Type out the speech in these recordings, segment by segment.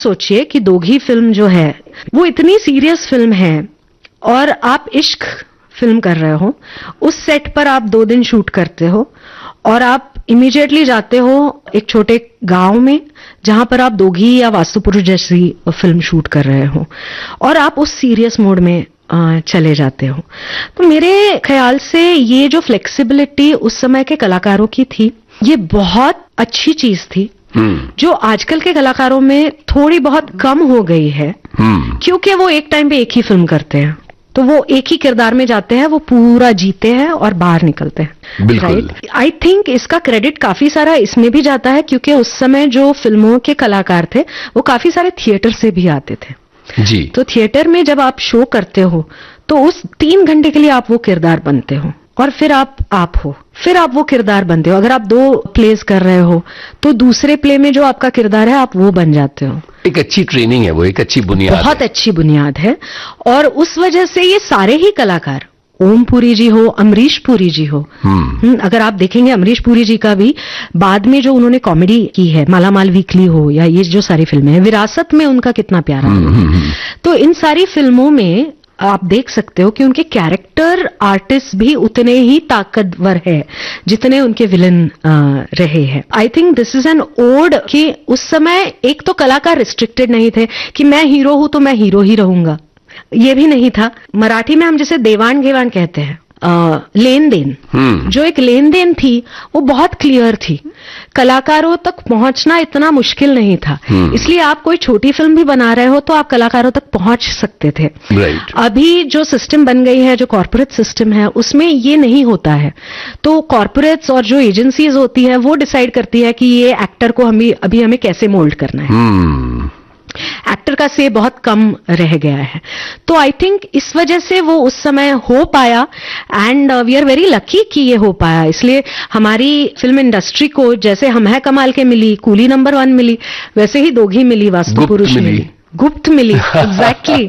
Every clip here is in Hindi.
सोचिए कि दोघी फिल्म जो है वो इतनी सीरियस फिल्म है और आप इश्क फिल्म कर रहे हो, उस सेट पर आप 2 दिन शूट करते हो और आप इमीडिएटली जाते हो एक छोटे गांव में जहां पर आप दोघी या वास्तुपुरुष जैसी फिल्म शूट कर रहे हो और आप उस सीरियस मोड में चले जाते हो। तो मेरे ख्याल से ये जो फ्लेक्सिबिलिटी उस समय के कलाकारों की थी, ये बहुत अच्छी चीज थी जो आजकल के कलाकारों में थोड़ी बहुत कम हो गई है, क्योंकि वो एक टाइम पे एक ही फिल्म करते हैं, तो वो एक ही किरदार में जाते हैं, वो पूरा जीते हैं और बाहर निकलते हैं। राइट, आई थिंक इसका क्रेडिट काफी सारा इसमें भी जाता है क्योंकि उस समय जो फिल्मों के कलाकार थे वो काफी सारे थिएटर से भी आते थे जी। तो थिएटर में जब आप शो करते हो तो उस 3 घंटे के लिए आप वो किरदार बनते हो और फिर आप हो, फिर आप वो किरदार बनते हो। अगर आप 2 प्लेस कर रहे हो तो दूसरे प्ले में जो आपका किरदार है आप वो बन जाते हो। एक अच्छी ट्रेनिंग है वो, एक अच्छी बुनियाद, बहुत अच्छी बुनियाद है। और उस वजह से ये सारे ही कलाकार, ओम पुरी जी हो, अमरीश पुरी जी हो, अगर आप देखेंगे अमरीश पुरी जी का भी बाद में जो उन्होंने कॉमेडी की है, मालामाल वीकली हो या ये जो सारी फिल्में हैं, विरासत में उनका कितना प्यारा है। तो इन सारी फिल्मों में आप देख सकते हो कि उनके कैरेक्टर आर्टिस्ट भी उतने ही ताकतवर है जितने उनके विलन रहे हैं। I think this is an odd कि उस समय एक तो कलाकार रिस्ट्रिक्टेड नहीं थे कि मैं हीरो हूं तो मैं हीरो ही रहूंगा, ये भी नहीं था। मराठी में हम जिसे देवान घेवान कहते हैं, लेन देन, जो एक लेन देन थी वो बहुत क्लियर थी, कलाकारों तक पहुंचना इतना मुश्किल नहीं था। इसलिए आप कोई छोटी फिल्म भी बना रहे हो तो आप कलाकारों तक पहुंच सकते थे। Right. अभी जो सिस्टम बन गई है, जो कॉर्पोरेट सिस्टम है, उसमें ये नहीं होता है। तो कॉर्पोरेट्स और जो एजेंसीज होती है वो डिसाइड करती है कि ये एक्टर को अभी हमें कैसे मोल्ड करना है। एक्टर का से बहुत कम रह गया है। तो आई थिंक इस वजह से वो उस समय हो पाया and we are very lucky कि ये हो पाया। इसलिए हमारी फिल्म इंडस्ट्री को जैसे हम है कमाल के मिली, कूली नंबर 1 मिली, वैसे ही दोघी मिली, वास्तुपुरुष मिली, गुप्त मिली, एग्जैक्टली।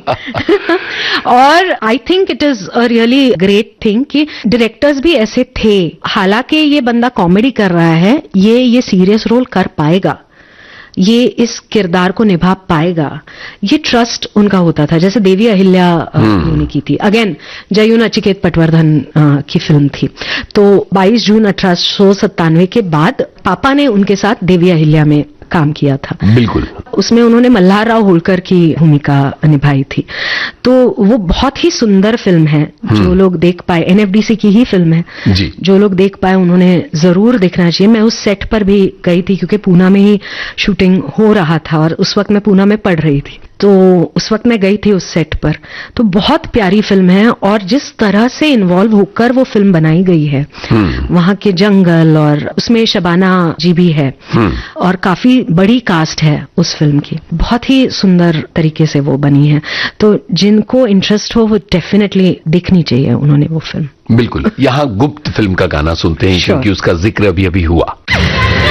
और I think it is a really great thing कि डायरेक्टर्स भी ऐसे थे, हालांकि ये बंदा कॉमेडी कर रहा है, ये सीरियस रोल कर पाएगा, ये इस किरदार को निभा पाएगा, ये ट्रस्ट उनका होता था। जैसे देवी अहिल्या उन्होंने की थी, अगेन जयून नचिकेत पटवर्धन की फिल्म थी। तो 22 जून 1897 के बाद पापा ने उनके साथ देवी अहिल्या में काम किया था। बिल्कुल, उसमें उन्होंने मल्हारराव होलकर की भूमिका निभाई थी। तो वो बहुत ही सुंदर फिल्म है, जो लोग देख पाए, एनएफडीसी की ही फिल्म है जी। जो लोग देख पाए उन्होंने जरूर देखना चाहिए। मैं उस सेट पर भी गई थी क्योंकि पूना में ही शूटिंग हो रहा था और उस वक्त मैं पूना में पढ़ रही थी, तो उस वक्त मैं गई थी उस सेट पर। तो बहुत प्यारी फिल्म है और जिस तरह से इन्वॉल्व होकर वो फिल्म बनाई गई है, वहां के जंगल, और उसमें शबाना जी भी है और काफी बड़ी कास्ट है उस फिल्म की, बहुत ही सुंदर तरीके से वो बनी है। तो जिनको इंटरेस्ट हो वो डेफिनेटली देखनी चाहिए उन्होंने वो फिल्म। बिल्कुल। यहाँ गुप्त फिल्म का गाना सुनते हैं क्योंकि उसका जिक्र अभी अभी हुआ।